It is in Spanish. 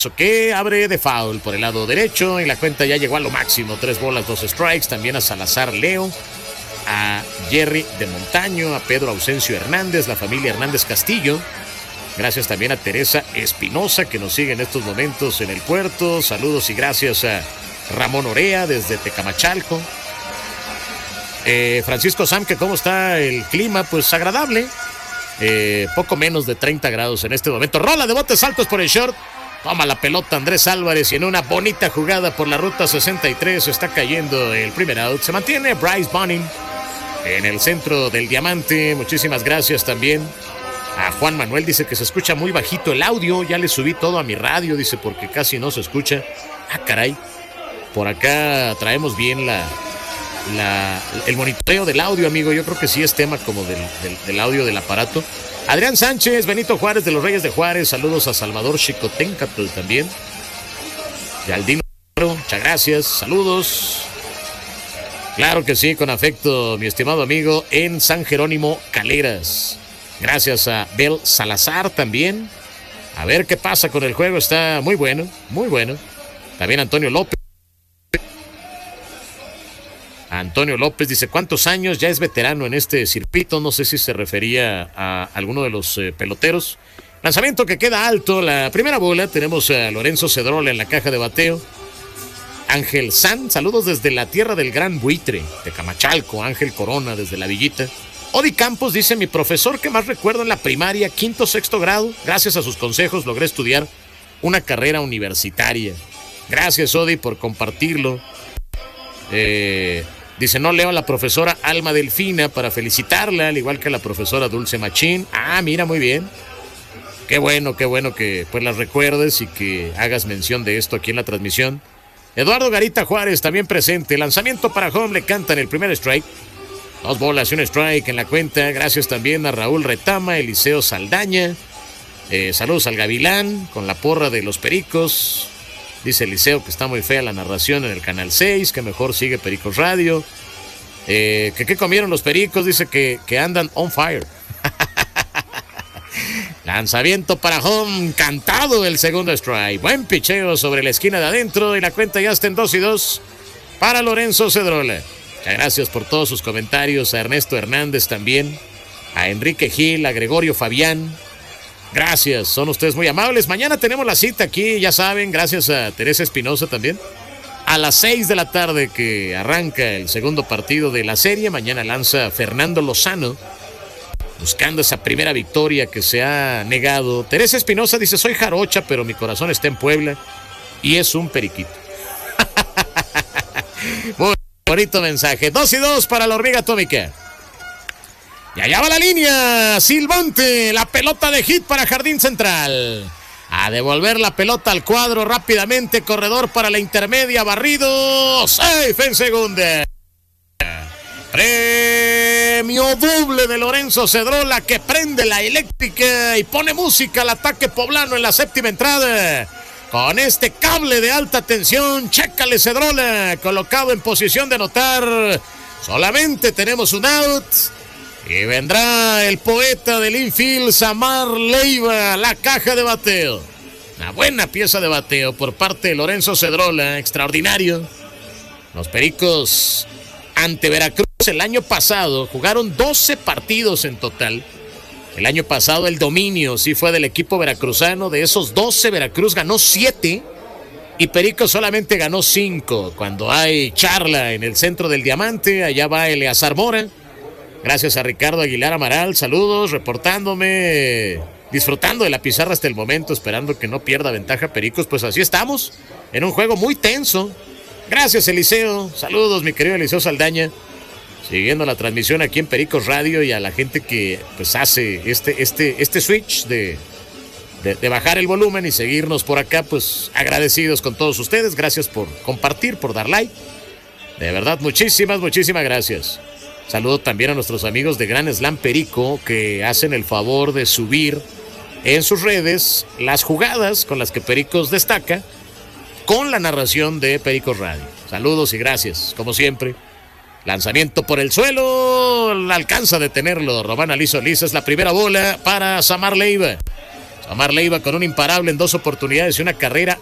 que abre de foul por el lado derecho y la cuenta ya llegó a lo máximo, 3 bolas, 2 strikes. También a Salazar Leo, a Jerry de Montaño, a Pedro Ausencio Hernández, la familia Hernández Castillo. Gracias también a Teresa Espinosa, que nos sigue en estos momentos en el puerto. Saludos y gracias a Ramón Orea desde Tecamachalco. Francisco Samque, ¿cómo está el clima? Pues agradable, poco menos de 30 grados en este momento. Rola de botes altos por el short. Toma la pelota Andrés Álvarez y en una bonita jugada por la ruta 63 está cayendo el primer out. Se mantiene Bryce Bunning en el centro del diamante. Muchísimas gracias también a Juan Manuel. Dice que se escucha muy bajito el audio. Ya le subí todo a mi radio, dice, porque casi no se escucha. Ah, caray. Por acá traemos bien el monitoreo del audio, amigo. Yo creo que sí es tema como del audio del aparato. Adrián Sánchez, Benito Juárez de los Reyes de Juárez. Saludos a Salvador Chicoténcatl también. Y Aldino, muchas gracias. Saludos. Claro que sí, con afecto, mi estimado amigo, en San Jerónimo Caleras. Gracias a Bel Salazar también. A ver qué pasa con el juego. Está muy bueno, muy bueno. También Antonio López. Antonio López dice, ¿cuántos años? Ya es veterano en este circuito. No sé si se refería a alguno de los peloteros. Lanzamiento que queda alto. La primera bola. Tenemos a Lorenzo Cedrola en la caja de bateo. Ángel San, saludos desde la tierra del Gran Buitre, de Camachalco. Ángel Corona desde la Villita. Odi Campos dice, mi profesor que más recuerdo en la primaria, 5º, 6º grado. Gracias a sus consejos logré estudiar una carrera universitaria. Gracias, Odi, por compartirlo. Dice, no leo a la profesora Alma Delfina para felicitarla, al igual que a la profesora Dulce Machín. Ah, mira, muy bien. Qué bueno que pues las recuerdes y que hagas mención de esto aquí en la transmisión. Eduardo Garita Juárez también presente. Lanzamiento para home, le cantan el primer strike. 2 bolas y un strike en la cuenta. Gracias también a Raúl Retama, Eliseo Saldaña. Saludos al Gavilán con la porra de los Pericos. Dice Eliseo que está muy fea la narración en el Canal 6, que mejor sigue Pericos Radio. Que qué comieron los Pericos, dice que andan on fire. Lanzamiento para home, cantado el segundo strike. Buen picheo sobre la esquina de adentro y la cuenta ya está en 2-2 para Lorenzo Cedrola. Muchas gracias por todos sus comentarios. A Ernesto Hernández también, a Enrique Gil, a Gregorio Fabián. Gracias, son ustedes muy amables. Mañana tenemos la cita aquí, ya saben, gracias a Teresa Espinosa también. A las 6 de la tarde que arranca el segundo partido de la serie. Mañana lanza Fernando Lozano, buscando esa primera victoria que se ha negado. Teresa Espinosa dice, soy jarocha, pero mi corazón está en Puebla y es un periquito. Muy bonito mensaje. 2-2 para la hormiga atómica. Y allá va la línea, silbante, la pelota de hit para Jardín Central. A devolver la pelota al cuadro rápidamente, corredor para la intermedia, barrido, safe en segunda. Premio doble de Lorenzo Cedrola, que prende la eléctrica y pone música al ataque poblano en la séptima entrada. Con este cable de alta tensión, chécale Cedrola, colocado en posición de anotar. Solamente tenemos un out. Y vendrá el poeta del infield, Samar Leiva, la caja de bateo. Una buena pieza de bateo por parte de Lorenzo Cedrola, extraordinario. Los Pericos ante Veracruz el año pasado jugaron 12 partidos en total. El año pasado el dominio sí fue del equipo veracruzano. De esos 12, Veracruz ganó 7 y Pericos solamente ganó 5. Cuando hay charla en el centro del diamante, allá va Eleazar Mora. Gracias a Ricardo Aguilar Amaral, saludos, reportándome, disfrutando de la pizarra hasta el momento, esperando que no pierda ventaja Pericos. Pues así estamos, en un juego muy tenso. Gracias, Eliseo, saludos, mi querido Eliseo Saldaña, siguiendo la transmisión aquí en Pericos Radio, y a la gente que pues hace este switch de bajar el volumen y seguirnos por acá, pues agradecidos con todos ustedes. Gracias por compartir, por dar like, de verdad, muchísimas gracias. Saludo también a nuestros amigos de Gran Slam Perico, que hacen el favor de subir en sus redes las jugadas con las que Pericos destaca, con la narración de Pericos Radio. Saludos y gracias, como siempre. Lanzamiento por el suelo, alcanza a detenerlo Román Aliso Liza. Es la primera bola para Samar Leiva. Omar Leiva con un imparable en 2 oportunidades y una carrera